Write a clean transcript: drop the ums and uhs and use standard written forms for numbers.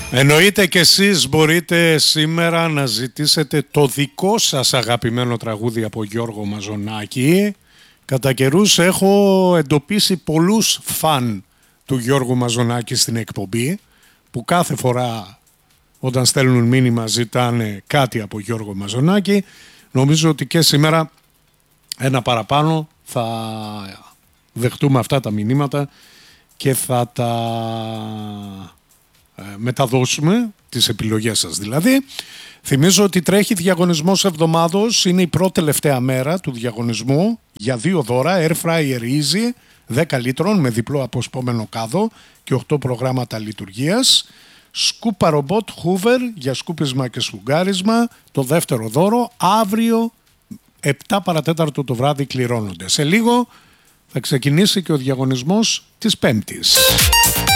Εννοείται και εσείς μπορείτε σήμερα να ζητήσετε το δικό σας αγαπημένο τραγούδι από Γιώργο Μαζονάκη. Κατά καιρούς έχω εντοπίσει πολλούς φαν του Γιώργου Μαζονάκη στην εκπομπή, που κάθε φορά όταν στέλνουν μήνυμα ζητάνε κάτι από Γιώργο Μαζονάκη. Νομίζω ότι και σήμερα ένα παραπάνω θα δεχτούμε αυτά τα μηνύματα και θα τα μεταδώσουμε, τις επιλογές σας δηλαδή. Θυμίζω ότι τρέχει διαγωνισμός εβδομάδος, είναι η πρώτη τελευταία μέρα του διαγωνισμού για 2 δώρα Air Fryer Easy 10 λίτρων με διπλό αποσπόμενο κάδο και 8 προγράμματα λειτουργίας. Σκούπα ρομπότ Hoover για σκούπισμα και σφουγγάρισμα, το δεύτερο δώρο αύριο 7 παρατέταρτο το βράδυ κληρώνονται. Σε λίγο θα ξεκινήσει και ο διαγωνισμός της Πέμπτης.